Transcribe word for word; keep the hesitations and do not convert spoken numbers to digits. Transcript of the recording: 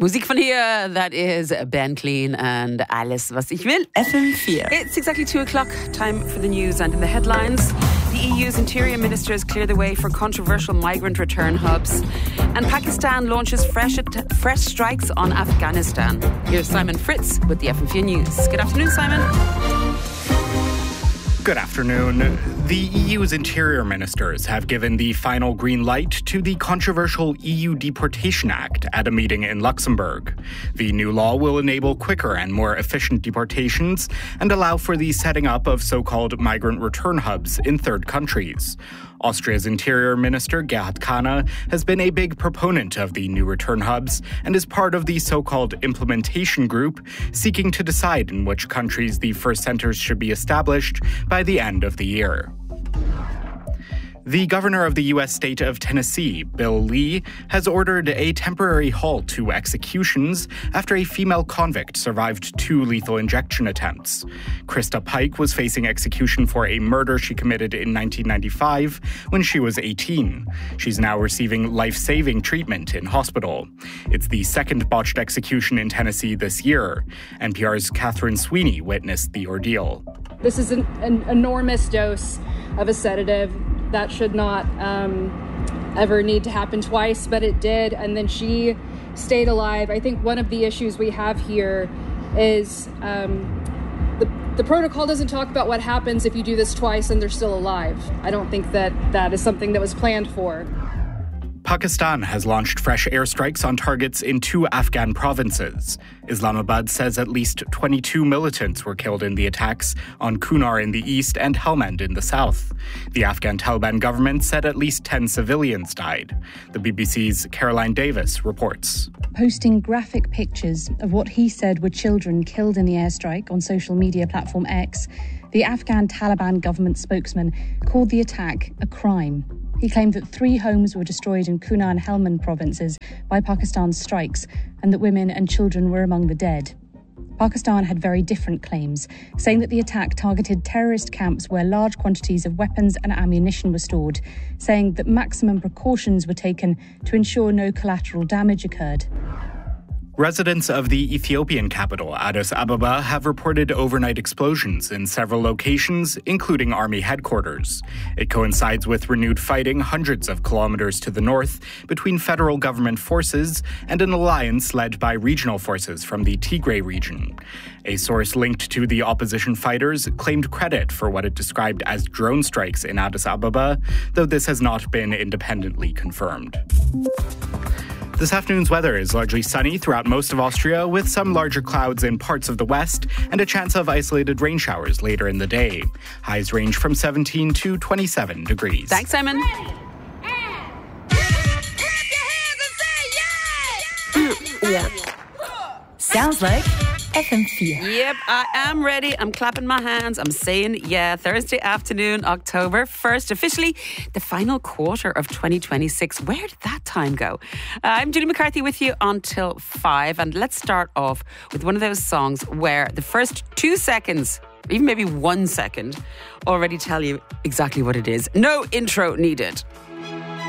Musik von hier, that is Ben Clean and Alles, was ich will. F M four. It's exactly two o'clock, time for the news, and in the headlines, the E U's interior ministers clear the way for controversial migrant return hubs, and Pakistan launches fresh, fresh strikes on Afghanistan. Here's Simon Fritz with the F M four News. Good afternoon, Simon. Good afternoon. The E U's interior ministers have given the final green light to the controversial E U Deportation Act at a meeting in Luxembourg. The new law will enable quicker and more efficient deportations and allow for the setting up of so-called migrant return hubs in third countries. Austria's Interior Minister Gerhard Kahner has been a big proponent of the new return hubs and is part of the so-called implementation group seeking to decide in which countries the first centers should be established by the end of the year. The governor of the U S state of Tennessee, Bill Lee, has ordered a temporary halt to executions after a female convict survived two lethal injection attempts. Krista Pike was facing execution for a murder she committed in nineteen ninety-five when she was eighteen. She's now receiving life-saving treatment in hospital. It's the second botched execution in Tennessee this year. N P R's Catherine Sweeney witnessed the ordeal. This is an, an enormous dose of a sedative. That should not um, ever need to happen twice, but it did. And then she stayed alive. I think one of the issues we have here is um, the, the protocol doesn't talk about what happens if you do this twice and they're still alive. I don't think that that is something that was planned for. Pakistan has launched fresh airstrikes on targets in two Afghan provinces. Islamabad says at least twenty-two militants were killed in the attacks on Kunar in the east and Helmand in the south. The Afghan Taliban government said at least ten civilians died. The B B C's Caroline Davis reports. Posting graphic pictures of what he said were children killed in the airstrike on social media platform X, the Afghan Taliban government spokesman called the attack a crime. He claimed that three homes were destroyed in Kunar and Helmand provinces by Pakistan's strikes and that women and children were among the dead. Pakistan had very different claims, saying that the attack targeted terrorist camps where large quantities of weapons and ammunition were stored, saying that maximum precautions were taken to ensure no collateral damage occurred. Residents of the Ethiopian capital, Addis Ababa, have reported overnight explosions in several locations, including army headquarters. It coincides with renewed fighting hundreds of kilometers to the north between federal government forces and an alliance led by regional forces from the Tigray region. A source linked to the opposition fighters claimed credit for what it described as drone strikes in Addis Ababa, though this has not been independently confirmed. This afternoon's weather is largely sunny throughout most of Austria, with some larger clouds in parts of the west and a chance of isolated rain showers later in the day. Highs range from seventeen to twenty-seven degrees. Thanks, Simon. Yeah. Sounds like F M four. Yep, I am ready. I'm clapping my hands. I'm saying, yeah, Thursday afternoon, October first, officially the final quarter of twenty twenty-six. Where did that time go? Uh, I'm Julie McCarthy with you until five. And let's start off with one of those songs where the first two seconds, even maybe one second, already tell you exactly what it is. No intro needed.